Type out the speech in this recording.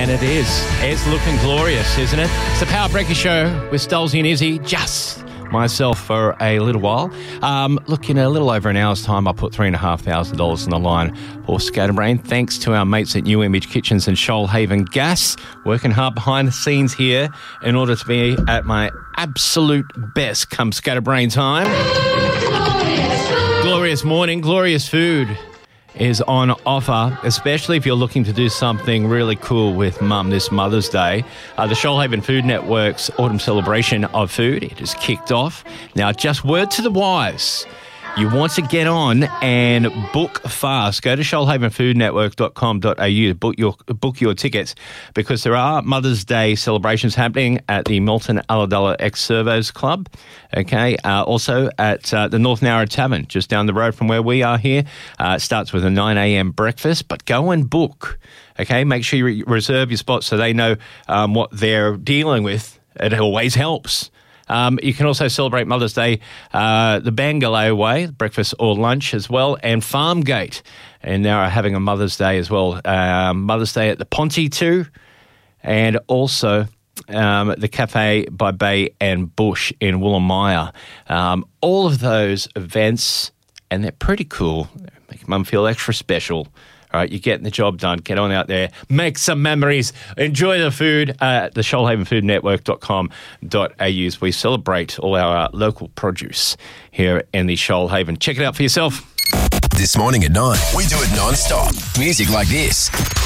And it is. It's looking glorious, isn't it? It's the Power Breakfast Show with Stolzy and Izzy. Just myself for a little while. Look, in a little over an hour's time, I put $3,500 on the line for Scatterbrain. Thanks to our mates at New Image Kitchens and Shoalhaven Gas, working hard behind the scenes here in order to be at my absolute best come Scatterbrain time. Glorious morning, glorious food is on offer, especially if you're looking to do something really cool with Mum this Mother's Day. The Shoalhaven Food Network's autumn celebration of food, it has kicked off. Now, just word to the wise. You want to get on and book fast. Go to shoalhavenfoodnetwork.com.au, book your tickets, because there are Mother's Day celebrations happening at the Milton Ulladulla Ex-Servos Club. Okay, also at the North Narra Tavern, just down the road from where we are here. It starts with a 9 a.m. breakfast, but go and book. Okay, make sure you reserve your spot so they know what they're dealing with. It always helps. You can also celebrate Mother's Day the Bangalore way, breakfast or lunch as well, and Farmgate. And now are having a Mother's Day as well. Mother's Day at the Ponty too, and also the Cafe by Bay and Bush in Woolamaya. All of those events, and they're pretty cool. They make Mum feel extra special. All right, you're getting the job done. Get on out there. Make some memories. Enjoy the food at the shoalhavenfoodnetwork.com.au as we celebrate all our local produce here in the Shoalhaven. Check it out for yourself. This morning at 9, we do it non-stop. Music like this.